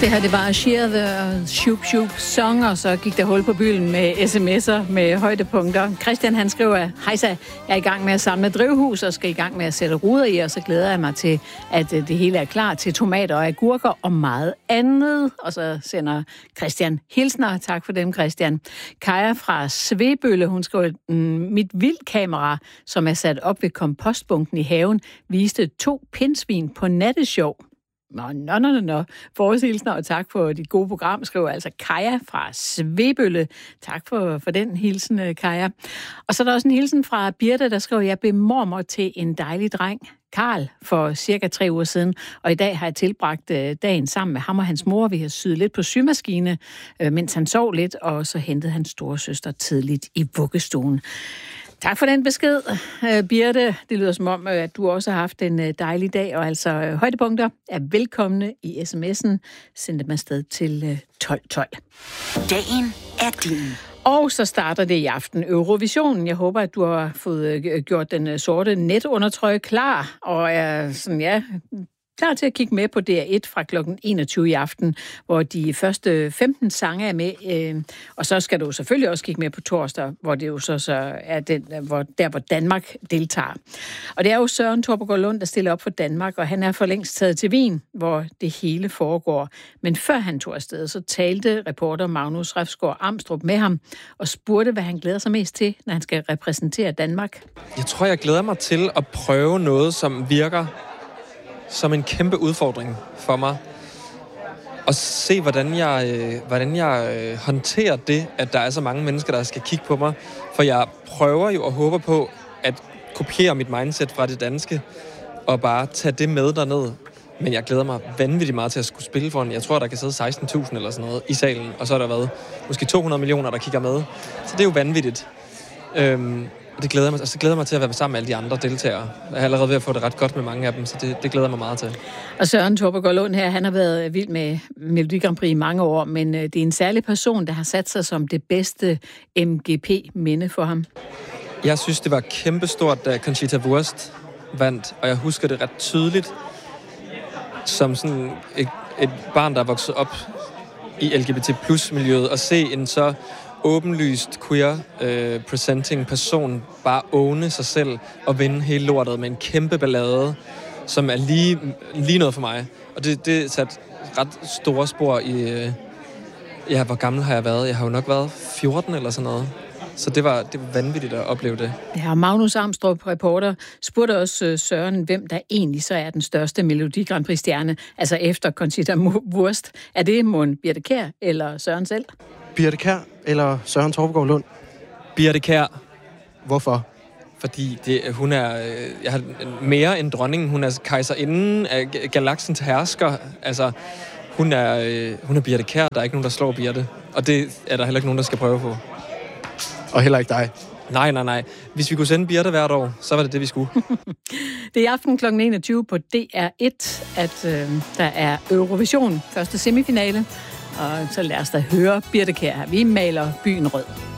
Det her, det var Sheer the Shoop Shoop Song, og så gik der hul på bylden med sms'er med højdepunkter. Christian, han skriver, hejsa, jeg er i gang med at samle drivhus og skal i gang med at sætte ruder i, og så glæder jeg mig til, at det hele er klar til tomater og agurker og meget andet. Og så sender Christian hilsner. Tak for dem, Christian. Kaja fra Svebølle, hun skriver, mit vildkamera, som er sat op ved kompostbunken i haven, viste 2 pindsvin på natteshow. Nå. Forhilsner, og tak for dit gode program, skriver altså Kaja fra Svebølle. Tak for den hilsen, Kaja. Og så er der også en hilsen fra Birte, der skriver, jeg blev mormor til en dejlig dreng, Karl, for cirka 3 uger siden, og i dag har jeg tilbragt dagen sammen med ham og hans mor. Vi har syet lidt på symaskine, mens han sov lidt, og så hentede hans storesøster tidligt i vuggestuen. Tak for den besked, Birte. Det lyder som om, at du også har haft en dejlig dag, og altså højdepunkter er velkomne i sms'en. Send dem afsted til 1212. Dagen er din. Og så starter det i aften Eurovisionen. Jeg håber, at du har fået gjort den sorte netundertrøje klar, og er sådan, klar til at kigge med på DR1 fra kl. 21 i aften, hvor de første 15 sange er med. Og så skal du selvfølgelig også kigge med på torsdag, hvor det jo så er hvor Danmark deltager. Og det er jo Søren Torpegaard Lund, der stiller op for Danmark, og han er for længst taget til Wien, hvor det hele foregår. Men før han tog afsted, så talte reporter Magnus Refsgaard Amstrup med ham og spurgte, hvad han glæder sig mest til, når han skal repræsentere Danmark. Jeg tror, jeg glæder mig til at prøve noget, som virker som en kæmpe udfordring for mig. Og se, hvordan jeg håndterer det, at der er så mange mennesker, der skal kigge på mig. For jeg prøver jo og håber på at kopiere mit mindset fra det danske, og bare tage det med derned. Men jeg glæder mig vanvittigt meget til at skulle spille for en. Jeg tror, der kan sidde 16.000 eller sådan noget i salen, og så har der været måske 200 millioner, der kigger med. Så det er jo vanvittigt. Det glæder mig, altså glæder mig til at være sammen med alle de andre deltagere. Jeg er allerede ved at få det ret godt med mange af dem, så det glæder mig meget til. Og Søren Torpegaard Lund her, han har været vild med Melodi Grand Prix i mange år, men det er en særlig person, der har sat sig som det bedste MGP-minde for ham. Jeg synes, det var kæmpestort, da Conchita Wurst vandt, og jeg husker det ret tydeligt som sådan et barn, der er vokset op i LGBT+-miljøet, og se en så åbenlyst queer-presenting person bare åbne sig selv og vinde hele lortet med en kæmpe ballade, som er lige noget for mig. Og det satte ret store spor i... hvor gammel har jeg været? Jeg har jo nok været 14 eller sådan noget. Så det var vanvittigt at opleve det. Ja, Magnus Amstrup, reporter, spurgte også Søren, hvem der egentlig så er den største Melodi Grand Prix-stjerne, altså efter Conchita Wurst. Er det mon Birthe Kjær eller Søren selv? Birthe Kjær eller Søren Torpegaard Lund? Birthe Kjær. Hvorfor? Fordi hun er mere end dronningen. Hun er kejserinden af galaksens hersker. Altså, hun er Birthe Kjær. Der er ikke nogen, der slår Birthe. Og det er der heller ikke nogen, der skal prøve på. Og heller ikke dig? Nej. Hvis vi kunne sende Birthe hvert år, så var det vi skulle. Det er i aften kl. 21 på DR1, at der er Eurovision, første semifinale. Og så lad os da høre Birthe Kjær her. Vi maler byen rød.